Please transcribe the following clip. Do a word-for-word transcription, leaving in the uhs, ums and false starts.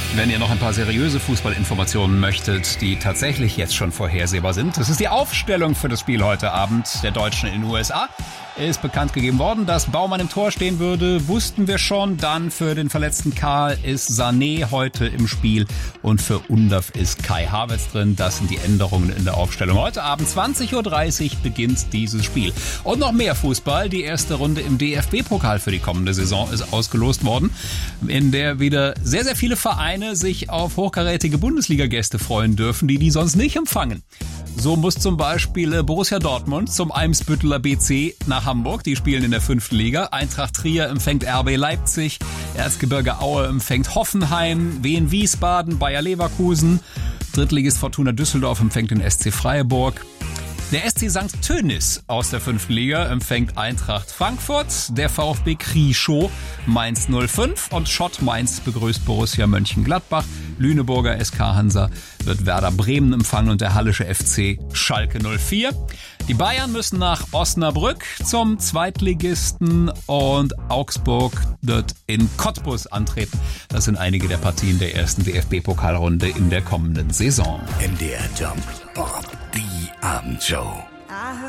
Wenn ihr noch ein paar seriöse Fußballinformationen möchtet, die tatsächlich jetzt schon vorhersehbar sind, das ist die Aufstellung für das Spiel heute Abend der Deutschen in den U S A. Ist bekannt gegeben worden, dass Baumann im Tor stehen würde, wussten wir schon. Dann für den verletzten Karl ist Sané heute im Spiel und für Undav ist Kai Havertz drin. Das sind die Änderungen in der Aufstellung. Heute Abend zwanzig Uhr dreißig beginnt dieses Spiel. Und noch mehr Fußball. Die erste Runde im D F B-Pokal für die kommende Saison ist ausgelost worden, in der wieder sehr, sehr viele Vereine sich auf hochkarätige Bundesliga-Gäste freuen dürfen, die die sonst nicht empfangen. So muss zum Beispiel Borussia Dortmund zum Eimsbütteler B C nach Hamburg. Die spielen in der fünften Liga. Eintracht Trier empfängt R B Leipzig. Erzgebirge Aue empfängt Hoffenheim. Wien Wiesbaden, Bayer Leverkusen. Drittligist Fortuna Düsseldorf empfängt den S C Freiburg. Der S C Sankt Tönis aus der fünften Liga empfängt Eintracht Frankfurt. Der VfB Krieschow Mainz null fünf und Schott Mainz begrüßt Borussia Mönchengladbach. Lüneburger S K Hansa wird Werder Bremen empfangen und der Hallische F C Schalke null vier. Die Bayern müssen nach Osnabrück zum Zweitligisten und Augsburg wird in Cottbus antreten. Das sind einige der Partien der ersten D F B-Pokalrunde in der kommenden Saison. M D R Jump, Bob, die Abendshow.